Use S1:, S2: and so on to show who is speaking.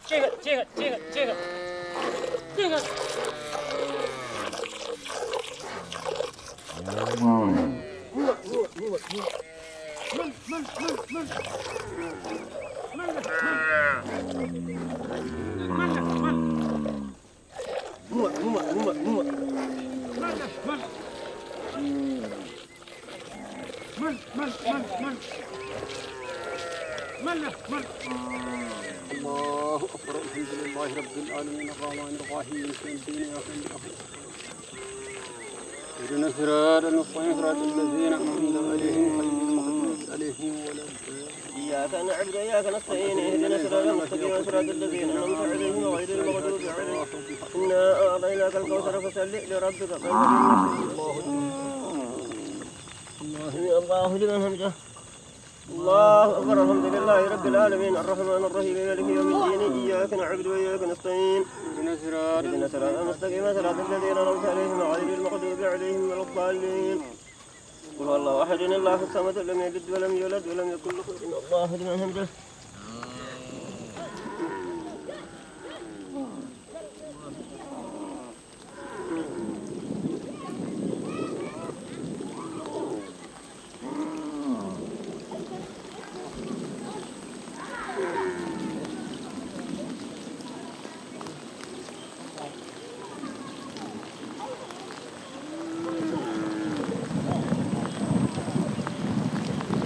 S1: الله أكبر. الحمد لله رب العالمين الرحمن الرحيم مالك يوم الدين إياك نعبد اهدنا الصراط المستقيم صراط الذين أنعمت عليهم غير المغضوب عليهم ولا الضالين.
S2: إياك نعبد وإياك نستعين اهدنا الصراط المستقيم صراط الذين أنعمت عليهم غير المغضوب عليهم. إنا أعطيناك الكوثر فصل لربك الله لمن حمده. الله أكبر. الحمد لله رب العالمين الرحمن الرحيم مالك يوم الدين إياك نعبد وإياك نستعين
S1: اهدنا الصراط
S2: اهدنا الصراط المستقيم صراط الذين أنعمت عليهم غير المغضوب عليهم ولا الضالين. قل هو الله أحد الله الصمد لم يلد ولم يولد ولم يكن له كفوا أحد. الله لمن حمده.